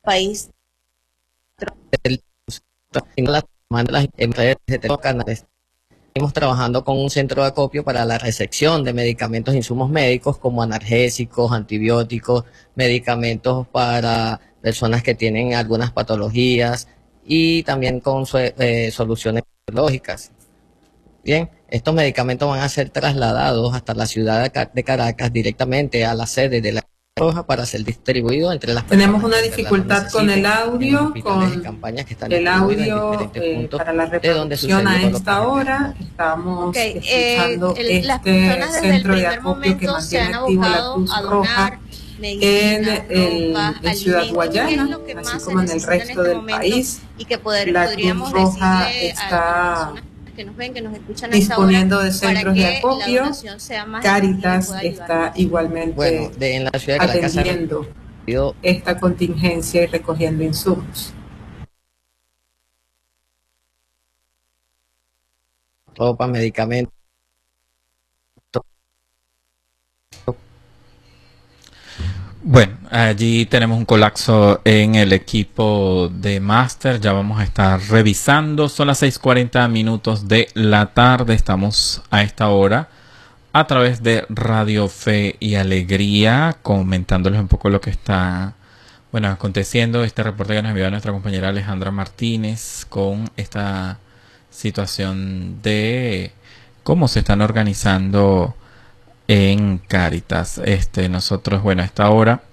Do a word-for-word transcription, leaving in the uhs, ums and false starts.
país. Seguimos trabajando con un centro de acopio para la recepción de medicamentos e insumos médicos como analgésicos, antibióticos, medicamentos para personas que tienen algunas patologías y también con eh, soluciones biológicas. Bien, estos medicamentos van a ser trasladados hasta la ciudad de Caracas directamente a la sede de la Roja para ser distribuido entre las personas. Tenemos una dificultad con el audio, con que están el audio eh, para la reproducción a esta hora. Estamos okay, escuchando eh, el, este centro de acopio que mantiene activo la Cruz Roja en, el, en Ciudad Guayana, así como en el resto del país. Y que poder, la Cruz Roja está que nos ven, que nos escuchan disponiendo de centros de acopio. Cáritas está igualmente bueno, de, en la ciudad de atendiendo Caracas, esta contingencia y recogiendo insumos. Ropa, medicamentos. Bueno, allí tenemos un colapso en el equipo de máster. Ya vamos a estar revisando. Son las seis cuarenta minutos de la tarde. Estamos a esta hora a través de Radio Fe y Alegría, comentándoles un poco lo que está bueno aconteciendo. Este reporte que nos envió nuestra compañera Alejandra Martínez con esta situación de cómo se están organizando en Cáritas. Este, nosotros, bueno, a esta hora